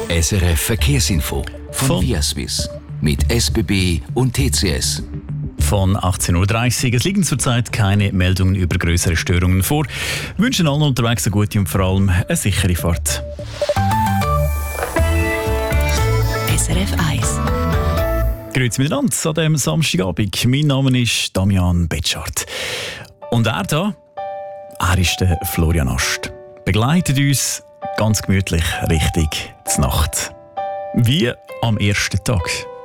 SRF Verkehrsinfo von Viaswiss mit SBB und TCS. Von 18.30 Uhr. Es liegen zurzeit keine Meldungen über größere Störungen vor. Wir wünschen allen unterwegs eine gute und vor allem eine sichere Fahrt. SRF 1. Grüezi miteinander an diesem Samstagabend. Mein Name ist Damian Betschart. Und er ist der Florian Ast. Begleitet uns ganz gemütlich Richtung zur Nacht. Wie am ersten Tag.